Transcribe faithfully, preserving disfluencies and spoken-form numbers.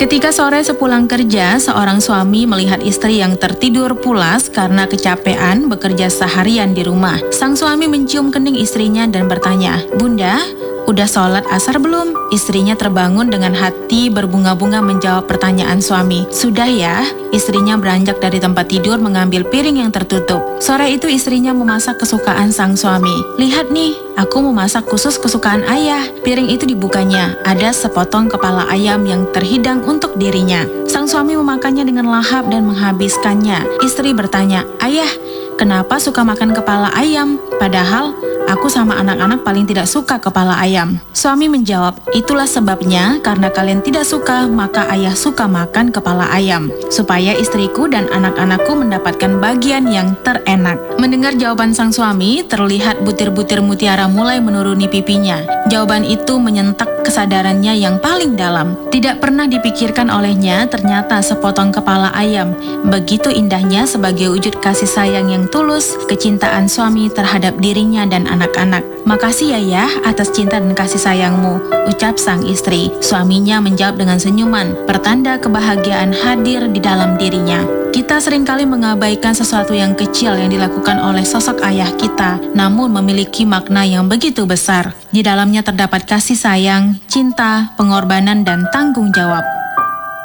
Ketika sore sepulang kerja, seorang suami melihat istri yang tertidur pulas karena kecapean bekerja seharian di rumah. Sang suami mencium kening istrinya dan bertanya, "Bunda, udah sholat asar belum?" Istrinya terbangun dengan hati berbunga-bunga menjawab pertanyaan suami. "Sudah ya." Istrinya beranjak dari tempat tidur mengambil piring yang tertutup. Sore itu istrinya memasak kesukaan sang suami. "Lihat nih, aku memasak khusus kesukaan ayah." Piring itu dibukanya, ada sepotong kepala ayam yang terhidang untuk dirinya. Sang suami memakannya dengan lahap dan menghabiskannya. Istri bertanya, "Ayah, kenapa suka makan kepala ayam? Padahal aku sama anak-anak paling tidak suka kepala ayam." Suami menjawab, "Itulah sebabnya, karena kalian tidak suka, maka ayah suka makan kepala ayam, supaya istriku dan anak-anakku mendapatkan bagian yang terenak." Mendengar jawaban sang suami, terlihat butir-butir mutiara mulai menuruni pipinya. Jawaban itu menyentak kesadarannya yang paling dalam. Tidak pernah dipikirkan olehnya, ternyata sepotong kepala ayam begitu indahnya sebagai wujud kasih sayang yang tulus, kecintaan suami terhadap dirinya dan anak-anak. "Makasih ya Yah atas cinta dan kasih sayangmu," ucap sang istri. Suaminya menjawab dengan senyuman, pertanda kebahagiaan hadir di dalam dirinya. Kita seringkali mengabaikan sesuatu yang kecil yang dilakukan oleh sosok ayah kita, namun memiliki makna yang begitu besar. Di dalamnya terdapat kasih sayang, cinta, pengorbanan, dan tanggung jawab.